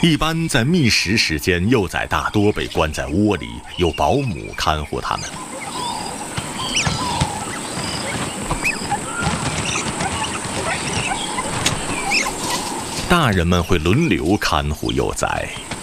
一般在觅食时间，幼崽大多被关在窝里，有保姆看护它们。大人们会轮流看护幼崽。